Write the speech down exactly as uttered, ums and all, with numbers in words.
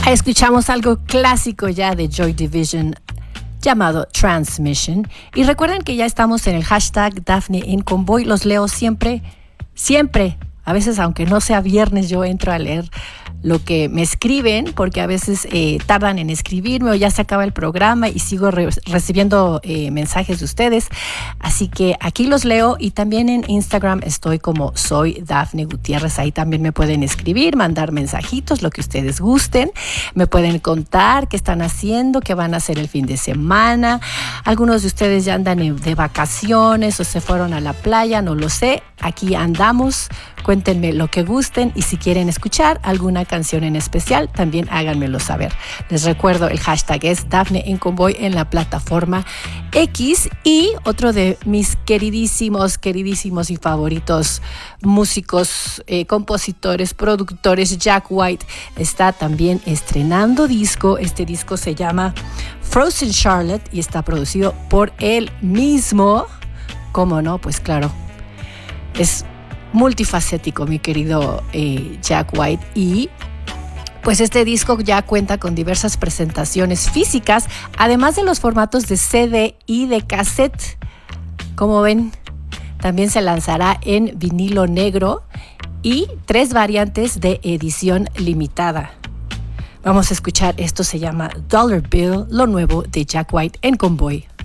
Escuchamos algo clásico ya de Joy Division llamado Transmission. Y recuerden que ya estamos en el hashtag Daphne en Convoy. Los leo siempre, siempre. A veces, aunque no sea viernes, yo entro a leer lo que me escriben, porque a veces eh, tardan en escribirme o ya se acaba el programa y sigo re- recibiendo eh, mensajes de ustedes. Así que aquí los leo, y también en Instagram estoy como soy Daphne Gutiérrez. Ahí también me pueden escribir, mandar mensajitos, lo que ustedes gusten. Me pueden contar qué están haciendo, qué van a hacer el fin de semana. Algunos de ustedes ya andan de vacaciones o se fueron a la playa, no lo sé. Aquí andamos. Cuéntenme lo que gusten, y si quieren escuchar alguna canción en especial, también háganmelo saber. Les recuerdo, el hashtag es Daphne en Convoy en la plataforma X. Y otro de mis queridísimos, queridísimos y favoritos músicos, eh, compositores, productores, Jack White, está también estrenando disco. Este disco se llama Frozen Charlotte y está producido por él mismo. ¿Cómo no? Pues claro, es multifacético mi querido eh, Jack White. Y pues este disco ya cuenta con diversas presentaciones físicas, además de los formatos de C D y de cassette. Como ven, también se lanzará en vinilo negro y tres variantes de edición limitada. Vamos a escuchar, esto se llama Dollar Bill, lo nuevo de Jack White en Convoy.